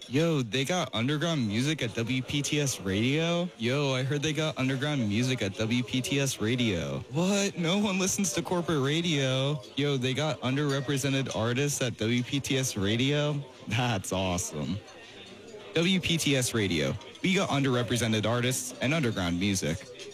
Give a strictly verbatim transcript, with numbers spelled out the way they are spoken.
Yo, they got underground music at W P T S Radio? Yo, I heard they got underground music at W P T S Radio. What? No one listens to corporate radio. Yo, they got underrepresented artists at W P T S Radio? That's awesome. W P T S Radio. We got underrepresented artists and underground music.